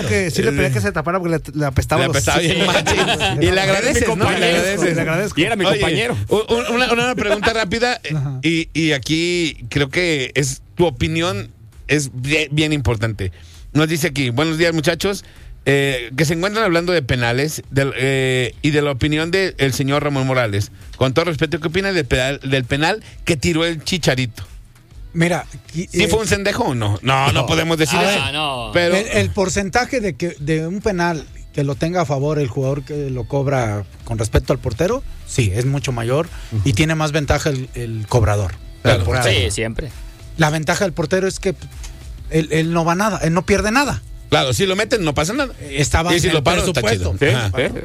que sí le pedía que se tapara porque le apestaba. Le apestaba bien machín. Y le agradeces, ¿no? Le agradezco. Y era mi compañero. Una pregunta rápida. Y aquí creo que tu opinión es bien importante. Nos dice aquí, buenos días, muchachos. Que se encuentran hablando de penales y de la opinión del señor Ramón Morales. Con todo respeto, ¿qué opina del penal que tiró el Chicharito? Mira, ¿Sí fue un cendejo o no? No podemos decir eso. No. Pero el porcentaje de un penal que lo tenga a favor el jugador que lo cobra con respecto al portero, sí, es mucho mayor y tiene más ventaja el cobrador. Claro. Sí, siempre. La ventaja del portero es que él no va nada, él no pierde nada. claro, si lo meten no pasa nada. Estaba Y si en lo el paro, está presupuesto. chido.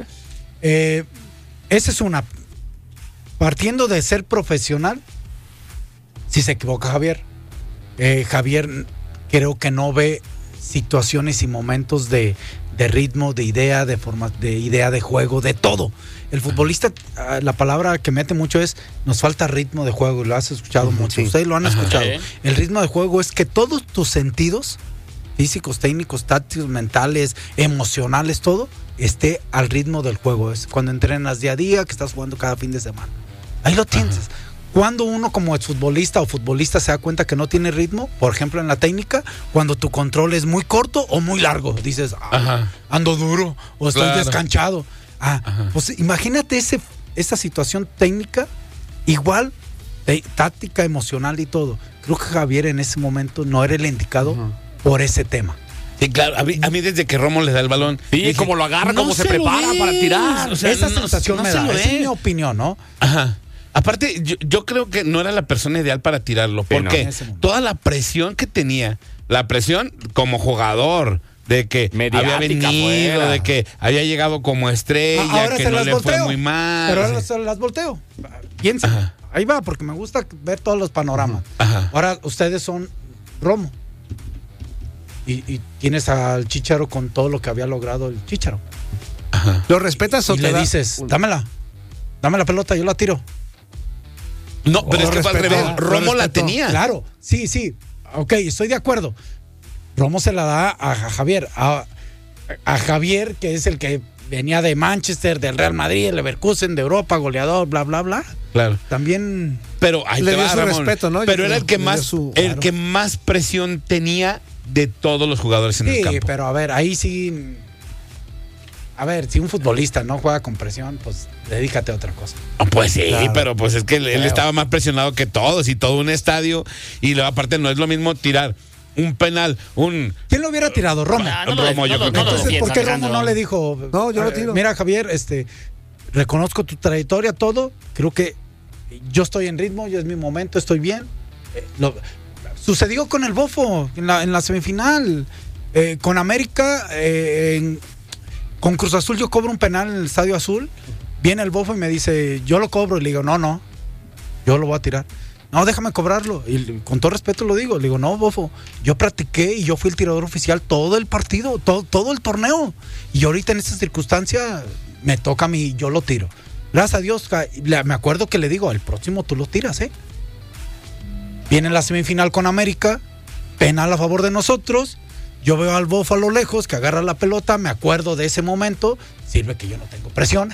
Esa es una. Partiendo de ser profesional, si se equivoca Javier. Javier creo que no ve situaciones y momentos de ritmo, de idea, de forma, de idea de juego, de todo. El futbolista, la palabra que mete mucho es, nos falta ritmo de juego, y lo has escuchado mucho. Sí. Ustedes lo han escuchado. Sí. El ritmo de juego es que todos tus sentidos, físicos, técnicos, tácticos, mentales, emocionales, todo, esté al ritmo del juego. Es cuando entrenas día a día, que estás jugando cada fin de semana. Ahí lo tienes. Cuando uno como exfutbolista o futbolista se da cuenta que no tiene ritmo, por ejemplo en la técnica, cuando tu control es muy corto o muy largo, dices, ando duro o estoy descanchado. Pues imagínate esa situación técnica, igual táctica, emocional y todo. Creo que Javier en ese momento no era el indicado por ese tema. Sí, claro, a mí desde que Romo le da el balón. Sí, dije, cómo lo agarra, no cómo se lo prepara ves. para tirar. O sea, esa sensación me se da, lo esa es ve. mi opinión, ¿no? Ajá. Aparte, yo creo que no era la persona ideal para tirarlo, Sí, porque en ese momento. toda la presión que tenía, la presión como jugador, de que Mediática había venido, fuera. de que había llegado como estrella, Ahora que se no las le fue volteo. muy mal. Pero ahora se las volteo. Piensa. Ajá. Ahí va, porque me gusta ver todos los panoramas. Ajá. Ahora ustedes son Romo. Y tienes al Chícharo con todo lo que había logrado el Chícharo. ¿Lo respetas o Y te le da? dices, dame la pelota, yo la tiro. No, pero es que fue al respetó, revés. Romo la respetó. tenía. Claro, sí. Ok, estoy de acuerdo. Romo se la da a Javier. A Javier, que es el que venía de Manchester, del Real Madrid, el Leverkusen, de Europa, goleador, bla, bla, bla. Claro. También. Pero ahí Le te dio va, su Ramón. respeto, ¿no? Pero Yo era creo, el que le dio más, su- el claro. que más presión tenía de todos los jugadores en el Sí, campo. pero a ver, ahí sí. A ver, si un futbolista no juega con presión, pues dedícate a otra cosa. Pues sí, Claro. pero pues es que él Creo. estaba más presionado que todos y todo un estadio. Y luego aparte no es lo mismo tirar un penal, ¿Quién lo hubiera tirado? Romo. Romo, yo creo que Entonces, ¿por qué Romo Alejandro? no le dijo? No, yo lo tiro. Mira, Javier, reconozco tu trayectoria, todo. Creo que yo estoy en ritmo, ya es mi momento, estoy bien. Sucedió con el Bofo en la semifinal. Con América, con Cruz Azul, yo cobro un penal en el Estadio Azul. Viene el Bofo y me dice, yo lo cobro. Y le digo, no, yo lo voy a tirar. No, déjame cobrarlo. Y con todo respeto lo digo. Le digo, no, Bofo, yo practiqué y yo fui el tirador oficial todo el partido, todo el torneo. Y ahorita en esta circunstancia me toca a mí, yo lo tiro. Gracias a Dios, me acuerdo que le digo, el próximo tú lo tiras, ¿eh? Viene la semifinal con América, penal a favor de nosotros. Yo veo al Bofo a lo lejos que agarra la pelota, me acuerdo de ese momento. Sirve que yo no tengo presión.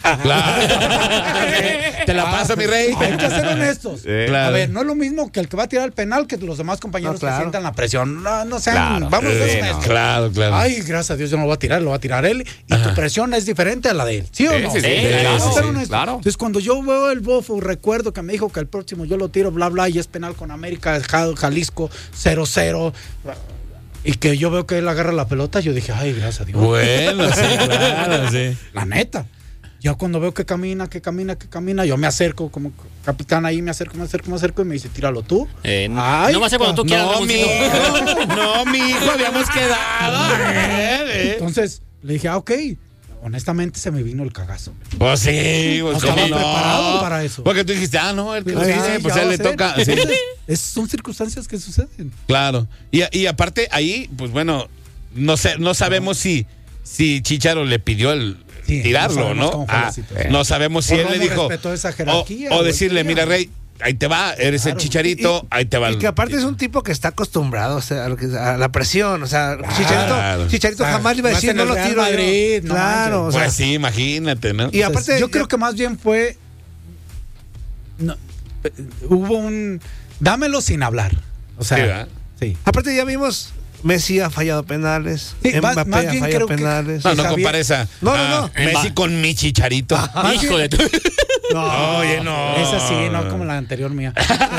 Te la paso, mi rey. Hay que ser honestos. Claro. A ver, no es lo mismo que el que va a tirar el penal que los demás compañeros No, claro. que sientan la presión. No sean, Claro. vamos a ser Sí, honestos. Claro. Ay, gracias a Dios yo no lo voy a tirar, lo va a tirar él. Y tu presión es diferente a la de él. ¿Sí o no? Sí, Vamos a claro, ser sí, honestos. claro. Entonces, cuando yo veo el Bofo, recuerdo que me dijo que el próximo yo lo tiro, bla, bla, y es penal con América, Jalisco, 0-0. Y que yo veo que él agarra la pelota, yo dije, ay, gracias a Dios. Bueno, sí, claro, sí. La neta. Yo cuando veo que camina, yo me acerco como capitán ahí, me acerco y me dice, tíralo tú. Ay, Ay, no va a ser cuando tú quieras. No, Ramoncito. mi hijo, habíamos quedado. Entonces le dije, ok. Honestamente se me vino el cagazo. Pues sí, pues No estaba cómo no. preparado para eso. Porque tú dijiste, no, el que lo Sí, dice, pues ya a él va le a ser. toca. Sí. Son circunstancias que suceden. Claro. Y aparte, ahí, pues bueno, no sabemos si Chícharo le pidió el Sí, tirarlo, no sabemos ¿no? cómo fue la situación. No sabemos si O él le Romo dijo. respetó esa jerarquía, O o decirle, el mira, Rey, ahí te va, eres el Chicharito, ahí te va. Y que aparte es un tipo que está acostumbrado, o sea, a la presión. O sea, Chicharito O sea, jamás le iba a más decir, en no el lo Real tiro yo. Madrid, no Claro, o sea, Pues sí, imagínate, ¿no? y aparte yo creo que más bien fue. No, hubo un. Dámelo sin hablar. O sea, Sí, ¿verdad? sí. aparte ya vimos, Messi ha fallado penales, Sí, Mbappé más ha bien fallado creo que- penales. No, no Javier- compares a No. Messi con mi Chicharito. Hijo de tu. Oye, no. Esa sí, no como la anterior mía.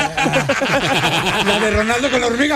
La de Ronaldo con la hormiga.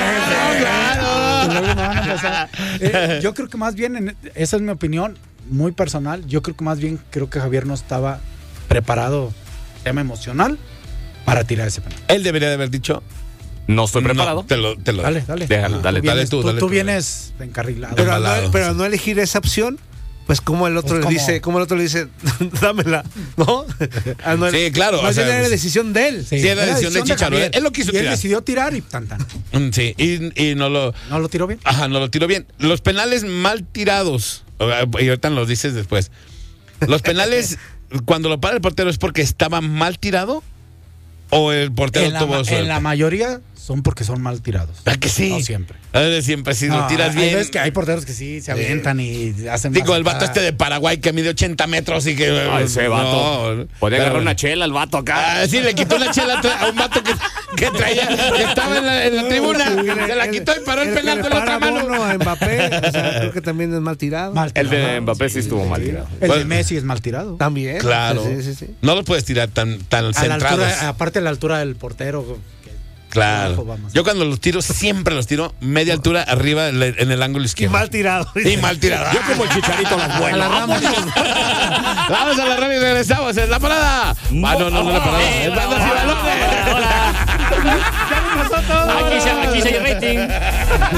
claro. Yo creo que más bien, esa es mi opinión muy personal, yo creo que más bien creo que Javier no estaba preparado, tema emocional, para tirar ese penal. Él debería de haber dicho. No estoy preparado. No, te lo Dale, dale. Déjalo, dale, dale tú, dale Tú tú. vienes encarrilado. Pero, Embalado. pero al no elegir esa opción, pues como el otro Pues, le ¿cómo? dice, dámela, ¿no? Al no- Sí, claro, Más o sea, bien era pues- decisión de él. Sí, era decisión de Chicharo. Javier. Él lo quiso Y él tirar. decidió tirar y tan. Sí, y no lo. ¿No lo tiró bien? Ajá, no lo tiró bien. Los penales mal tirados. Y ahorita los dices después. Los penales, cuando lo para el portero, ¿es porque estaba mal tirado? ¿O el portero En la, tuvo en suerte? la mayoría son porque son mal tirados. ¿Ah, que sí? No siempre. Siempre, si lo No, tiras hay bien. veces que hay porteros que sí se avientan y hacen. Digo, el vato macetada. de Paraguay que mide 80 metros y que. Ese vato. No, Podía pero- agarrar una chela al vato acá. Sí, le quitó la chela a un vato que traía, que estaba en la tribuna. Se la quitó y paró el penal que con le la otra para mano. Bono a Mbappé, o sea, creo que también es mal tirado. Mal El tirado. de Mbappé sí estuvo mal tirado. El de Bueno. Messi es mal tirado. También. Claro. Sí. No lo puedes tirar tan A la centrados. altura, aparte de la altura del portero. que Claro. abajo va más. Yo cuando los tiro, siempre los tiro media altura arriba en el ángulo Y izquierdo. mal tirado. Y mal tirado. Yo como el Chicharito las vuelo. Vamos a la radio y regresamos. Es la parada. No la parada. Es Bandas y Balones. Aquí se hay rating.